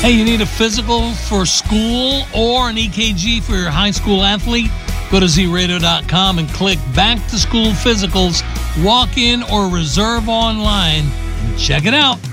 Hey, you need a physical for school or an EKG for your high school athlete? Go to zradio.com and click Back to School Physicals, walk in or reserve online, and check it out.